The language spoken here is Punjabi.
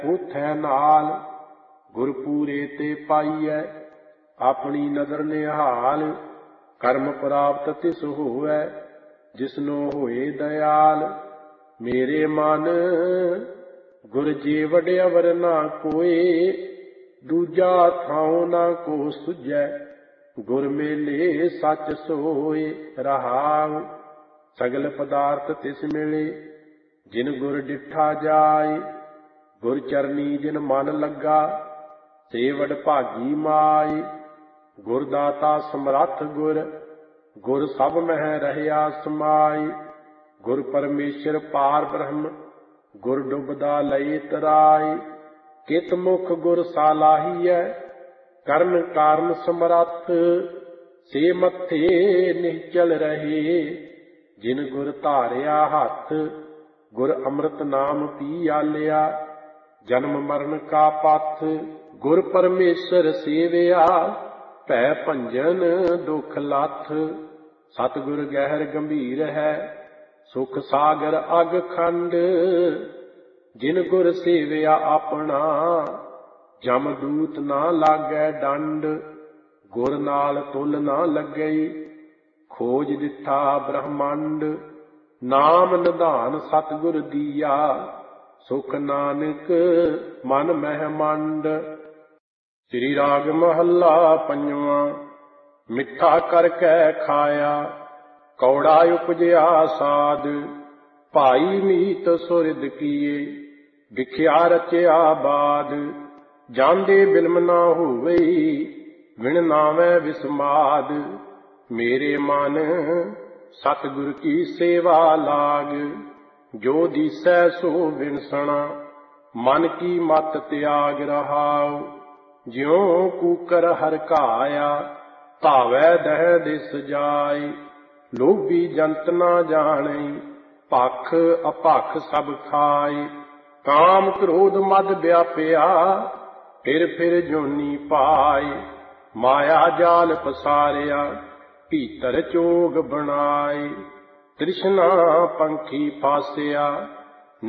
ਉਥੈ ਨਾਲ। ਗੁਰ ਪੂਰੇ ਤੇ ਪਾਈਐ ਆਪਣੀ ਨਦਰ ਨਿਹਾਲ। ਕਰਮ ਪ੍ਰਾਪਤ ਤਿਸ ਹੋਵੈ ਜਿਸਨੋ ਹੋਏ ਦਇਆਲ। ਮੇਰੇ ਮਨ ਗੁਰ ਜੀ ਵਡਿਆਵਰ ਨਾ ਕੋਇ, ਦੂਜਾ ਥਾਉ ਨਾ ਕੋ ਸੁਝੈ। ਗੁਰ ਮੇਲੇ ਸੱਚ ਸੋਏ ਰਹਾਉ। ਸਗਲ ਪਦਾਰਥ ਤਿਸ ਮਿਲੇ ਜਿਨ ਗੁਰ ਡਿਠਾ ਜਾਏ। ਗੁਰ ਚਰਨੀ ਜਿਨ ਮਨ ਲੱਗਾ ਸੇ ਵਡ ਭਾਗੀ ਮਾਏ। ਗੁਰ ਦਾਤਾ ਸਮਰੱਥ ਗੁਰ, ਗੁਰ ਸਭ ਮਹਿ ਰਹਿਆ ਸਮਾਏ। ਗੁਰ ਪਰਮੇਸ਼ਰ ਪਾਰ ਬ੍ਰਹਮ, ਗੁਰ ਡੁਬਦਾ ਲਏ ਤਰਾਏ। ਕਿਤ ਮੁਖ ਗੁਰ ਸਾਲਾਹੀਐ ਕਰਨ ਕਾਰਨ ਸਮਰੱਥ, ਸੇ ਮੱਥੇ ਨਿਹਚਲ ਰਹੇ ਜਿਨ ਗੁਰ ਧਾਰਿਆ ਹੱਥ। ਗੁਰ ਅੰਮ੍ਰਿਤ ਨਾਮ ਪੀ ਆਲਿਆ ਜਨਮ ਮਰਨ ਕਾ ਪਥ। ਗੁਰ ਪਰਮੇਸ਼ਰ ਸੇਵਿਆ ਭੈ ਭੰਜਨ ਦੁਖ ਲੱਥ। ਸਤਿਗੁਰ ਗਹਿਰ ਗੰਭੀਰ ਹੈ ਸੁਖ ਸਾਗਰ ਅਗ ਖੰਡ। ਜਿਨ ਗੁਰ ਸੇਵਿਆ ਆਪਣਾ ਜਮ ਦੂਤ ਨਾ ਲਾਗੈ ਡੰਡ। ਗੁਰ ਨਾਲ ਤੁਲ ਨਾ ਲੱਗਈ ਖੋਜ ਦਿੱਤਾ ਬ੍ਰਹਮੰਡ। ਨਾਮ ਨਿਧਾਨ ਸਤਿਗੁਰ ਦੀਆ ਸੁਖ ਨਾਨਕ ਮਨ ਮਹਿ ਮੰਡ। ਸ੍ਰੀ ਰਾਗ ਮਹੱਲਾ ਪੰਜਵਾਂ। ਮਿੱਠਾ ਕਰਕੇ ਖਾਇਆ ਕੌੜਾ ਉਪਜਿਆ ਸਾਧ। ਭਾਈ ਮੀਤ ਸੁਰਿਦ ਕੀਏ ਵਿਖਿਆ ਰਚਿਆ ਬਾਦ। ਜਾਂਦੇ ਬਿਲਮ ਨਾ ਹੋਵਈ ਵਿਣ ਨਾਵੈ ਵਿਸਮਾਦ। ਮੇਰੇ ਮਨ ਸਤਿਗੁਰ ਕੀ ਸੇਵਾ ਲਾਗ। ਜੋ ਦੀਸੈ ਸੋ ਵਿਣਸਣਾ ਮਨ ਕੀ ਮਤ ਤਿਆਗ ਰਹਾਉ। ਜਿਉ ਕੂਕਰ ਹਰਕਾਇਆ ਧਾਵੈ ਦਹਿ ਦਿਸ ਜਾਏ। ਲੋਭੀ ਜੰਤ ਨਾ ਜਾਣੈ ਭਖ ਅਭਖ ਸਭ ਖਾਏ। ਕਾਮ ਕ੍ਰੋਧ ਮਦ ਵਿਆਪਿਆ ਫਿਰ ਫਿਰ ਜੋਨੀ ਪਾਏ। ਮਾਇਆ ਜਾਲ ਪਸਾਰਿਆ ਭੀਤਰ ਚੋਗ ਬਣਾਏ। ਤ੍ਰਿਸ਼ਨਾ ਪੰਖੀ ਫਾਸਿਆ